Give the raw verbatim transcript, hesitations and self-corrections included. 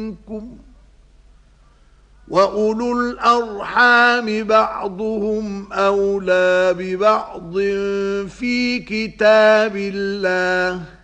منكم وأولو الأرحام بعضهم أولى ببعض في كتاب الله